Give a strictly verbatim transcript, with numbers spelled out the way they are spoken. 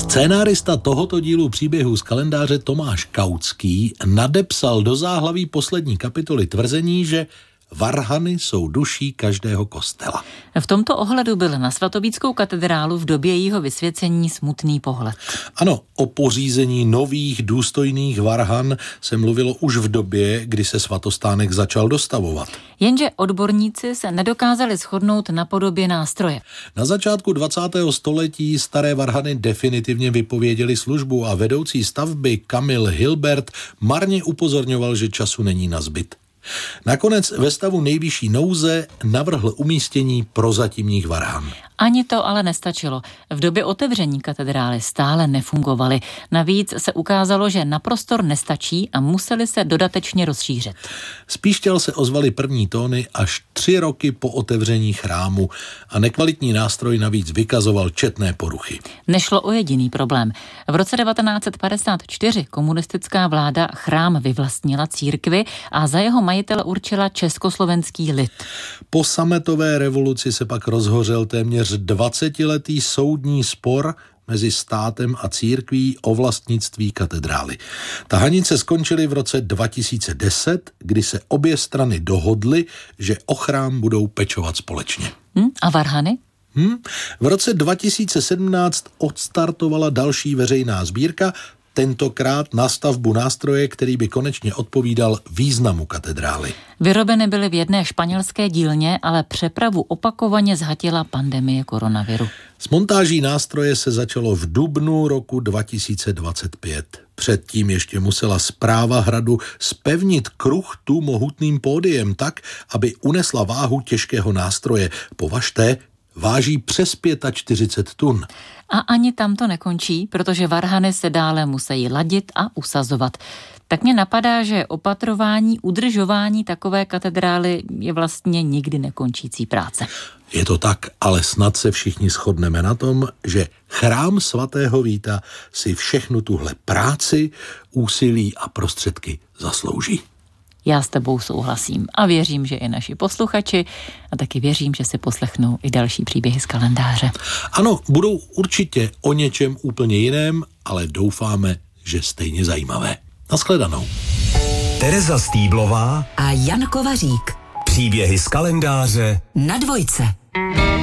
Scénárista tohoto dílu příběhu z kalendáře Tomáš Kautský nadepsal do záhlaví poslední kapitoly tvrzení, že varhany jsou duší každého kostela. V tomto ohledu byl na svatovíckou katedrálu v době jejího vysvěcení smutný pohled. Ano, o pořízení nových důstojných varhan se mluvilo už v době, kdy se svatostánek začal dostavovat. Jenže odborníci se nedokázali shodnout na podobě nástroje. Na začátku dvacátého století staré varhany definitivně vypověděly službu a vedoucí stavby Kamil Hilbert marně upozorňoval, že času není nazbyt. Nakonec ve stavu nejvyšší nouze navrhl umístění prozatímních varhan. Ani to ale nestačilo. V době otevření katedrály stále nefungovaly. Navíc se ukázalo, že na prostor nestačí a museli se dodatečně rozšířit. Z píšťal se ozvaly první tóny až tři roky po otevření chrámu a nekvalitní nástroj navíc vykazoval četné poruchy. Nešlo o jediný problém. V roce devatenáct set padesát čtyři komunistická vláda chrám vyvlastnila církvi a za jeho majitele určila československý lid. Po sametové revoluci se pak rozhořel téměř dvacetiletý soudní spor mezi státem a církví o vlastnictví katedrály. Tahanice skončily v roce dva tisíce deset, kdy se obě strany dohodly, že o chrám budou pečovat společně. Hm? A varhany? Hm? V roce dva tisíce sedmnáct odstartovala další veřejná sbírka, tentokrát na stavbu nástroje, který by konečně odpovídal významu katedrály. Vyrobeny byly v jedné španělské dílně, ale přepravu opakovaně zhatila pandemie koronaviru. S montáží nástroje se začalo v dubnu roku dva tisíce dvacet pět. Předtím ještě musela správa hradu zpevnit kruchtu mohutným pódiem tak, aby unesla váhu těžkého nástroje. Považte, váží přes čtyřicet pět tun. A ani tam to nekončí, protože varhany se dále musí ladit a usazovat. Tak mě napadá, že opatrování, udržování takové katedrály je vlastně nikdy nekončící práce. Je to tak, ale snad se všichni shodneme na tom, že chrám svatého Víta si všechnu tuhle práci, úsilí a prostředky zaslouží. Já s tebou souhlasím a věřím, že i naši posluchači a taky věřím, že si poslechnou i další příběhy z kalendáře. Ano, budou určitě o něčem úplně jiném, ale doufáme, že stejně zajímavé. Naschledanou. Tereza Stýblová a Jan Kovařík. Příběhy z kalendáře na Dvojce.